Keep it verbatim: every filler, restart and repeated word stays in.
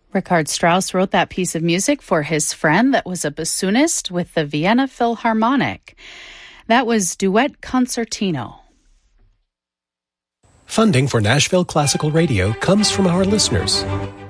Richard Strauss wrote that piece of music for his friend that was a bassoonist with the Vienna Philharmonic. That was Duet Concertino. Funding for Nashville Classical Radio comes from our listeners.